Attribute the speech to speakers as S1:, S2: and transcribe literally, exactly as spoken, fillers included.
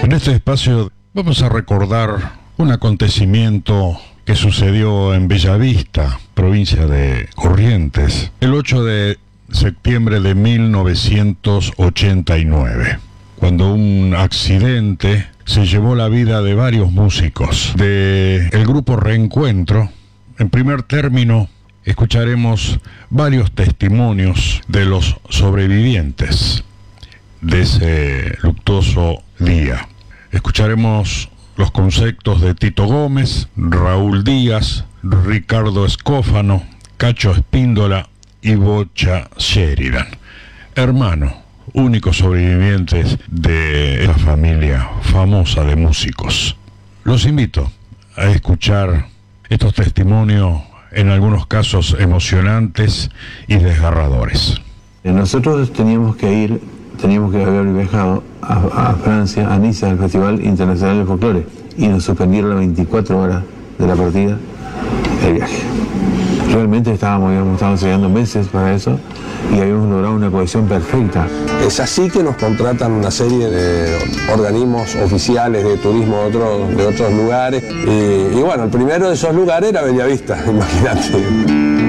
S1: En este espacio vamos a recordar un acontecimiento que sucedió en Bellavista, provincia de Corrientes, el ocho de septiembre de mil novecientos ochenta y nueve, cuando un accidente se llevó la vida de varios músicos del grupo Reencuentro. En primer término, escucharemos varios testimonios de los sobrevivientes de ese luctuoso día. Escucharemos los conceptos de Tito Gómez, Raúl Díaz, Ricardo Escófano, Cacho Espíndola y Bocha Sheridan, hermano, únicos sobrevivientes de esa familia famosa de músicos. Los invito a escuchar estos testimonios, en algunos casos emocionantes y desgarradores.
S2: Nosotros teníamos que ir, teníamos que haber viajado a, a Francia, a Niza, al Festival Internacional de Folclore, y nos suspendieron las veinticuatro horas de la partida el viaje. Realmente estábamos, digamos, estábamos estudiando meses para eso y habíamos logrado una cohesión perfecta.
S3: Es así que nos contratan una serie de organismos oficiales de turismo de otros, de otros lugares y, y bueno, el primero de esos lugares era Bellavista, imagínate.